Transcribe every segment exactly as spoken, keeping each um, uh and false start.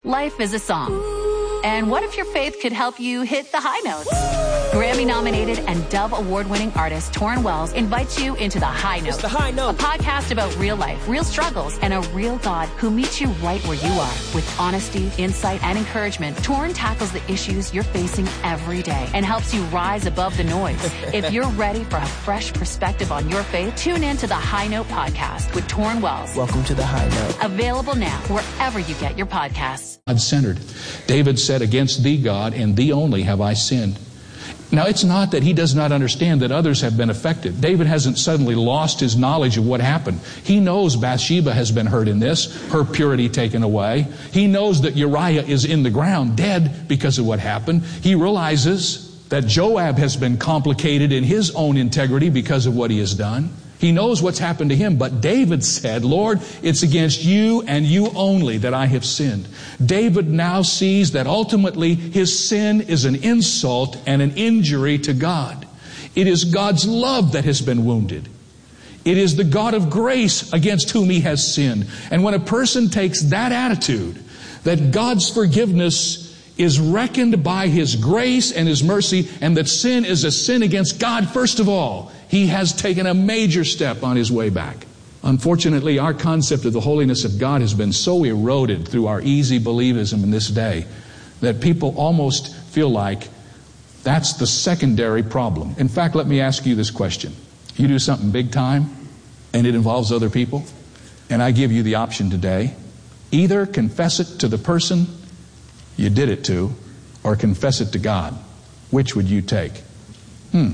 Life is a song. And what if your faith could help you hit the high notes? Grammy-nominated and Dove Award-winning artist Torrin Wells invites you into The High Note. It's The High Note. A podcast about real life, real struggles, and a real God who meets you right where you are. With honesty, insight, and encouragement, Torrin tackles the issues you're facing every day and helps you rise above the noise. If you're ready for a fresh perspective on your faith, tune in to The High Note podcast with Torrin Wells. Welcome to The High Note. Available now wherever you get your podcasts. God-centered. David said, "Against thee, God, and thee only have I sinned." Now, it's not that he does not understand that others have been affected. David hasn't suddenly lost his knowledge of what happened. He knows Bathsheba has been hurt in this, her purity taken away. He knows that Uriah is in the ground, dead because of what happened. He realizes that Joab has been complicated in his own integrity because of what he has done. He knows what's happened to him, but David said, "Lord, it's against you and you only that I have sinned." David now sees that ultimately his sin is an insult and an injury to God. It is God's love that has been wounded. It is the God of grace against whom he has sinned. And when a person takes that attitude, that God's forgiveness is reckoned by his grace and his mercy, and that sin is a sin against God, first of all, he has taken a major step on his way back. Unfortunately, our concept of the holiness of God has been so eroded through our easy believism in this day that people almost feel like that's the secondary problem. In fact, let me ask you this question. You do something big time and it involves other people, and I give you the option today. Either confess it to the person you did it to, or confess it to God. Which would you take? Hmm.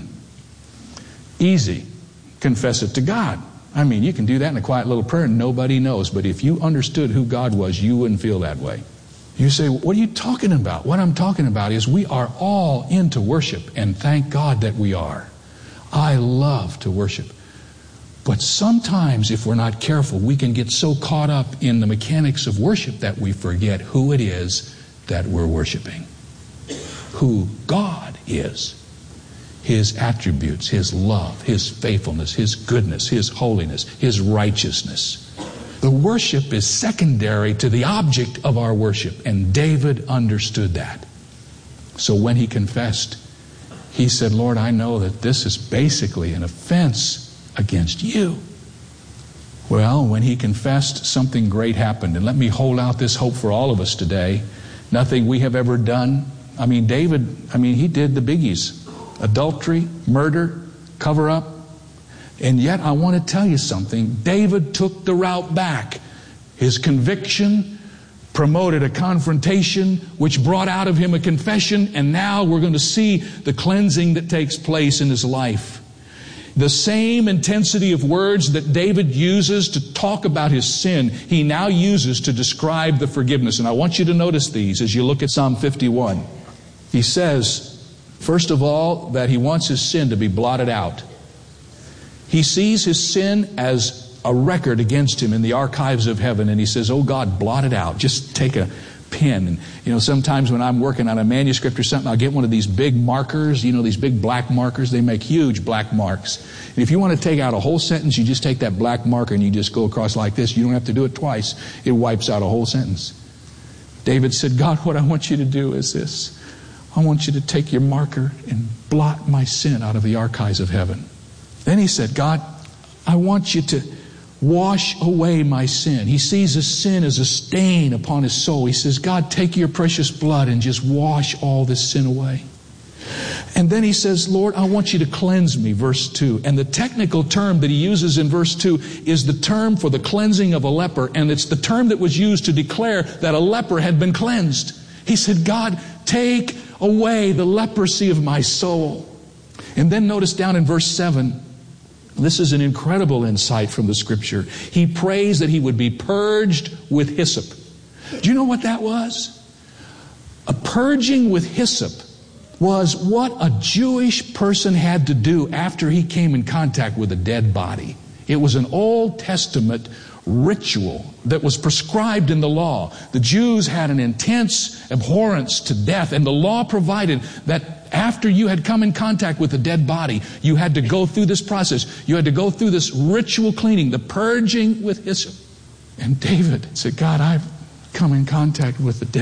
Easy. Confess it to God. I mean, you can do that in a quiet little prayer and nobody knows. But if you understood who God was, you wouldn't feel that way. You say, what are you talking about? What I'm talking about is we are all into worship, and thank God that we are. I love to worship. But sometimes, if we're not careful, we can get so caught up in the mechanics of worship that we forget who it is that we're worshiping. Who God is. His attributes, His love, His faithfulness, His goodness, His holiness, His righteousness. The worship is secondary to the object of our worship, and David understood that. So when he confessed, he said, "Lord, I know that this is basically an offense against you." Well, when he confessed, something great happened. And let me hold out this hope for all of us today. Nothing we have ever done. I mean, David, I mean, he did the biggies. Adultery, murder, cover up. And yet I want to tell you something. David took the route back. His conviction promoted a confrontation which brought out of him a confession, and now we're going to see the cleansing that takes place in his life. The same intensity of words that David uses to talk about his sin, he now uses to describe the forgiveness. And I want you to notice these as you look at Psalm fifty-one. He says, first of all, that he wants his sin to be blotted out. He sees his sin as a record against him in the archives of heaven, and he says, "Oh God, blot it out." Just take a pen. And, you know, sometimes when I'm working on a manuscript or something, I'll get one of these big markers, you know, these big black markers. They make huge black marks. And if you want to take out a whole sentence, you just take that black marker and you just go across like this. You don't have to do it twice. It wipes out a whole sentence. David said, "God, what I want you to do is this. I want you to take your marker and blot my sin out of the archives of heaven." Then he said, "God, I want you to wash away my sin." He sees his sin as a stain upon his soul. He says, "God, take your precious blood and just wash all this sin away." And then he says, "Lord, I want you to cleanse me," verse two. And the technical term that he uses in verse two is the term for the cleansing of a leper, and it's the term that was used to declare that a leper had been cleansed. He said, "God, take away the leprosy of my soul." And then notice down in verse seven, this is an incredible insight from the scripture. He prays that he would be purged with hyssop. Do you know what that was? A purging with hyssop was what a Jewish person had to do after he came in contact with a dead body. It was an Old Testament ritual that was prescribed in the law. The Jews had an intense abhorrence to death, and the law provided that after you had come in contact with a dead body, you had to go through this process. You had to go through this ritual cleaning, the purging with hyssop. And David said, "God, I've come in contact with the dead